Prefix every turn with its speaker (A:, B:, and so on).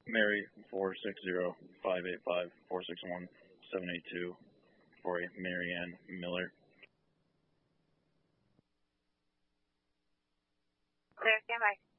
A: Mary 460-585-461-782 for a Marianne Miller.
B: Clear, stand by.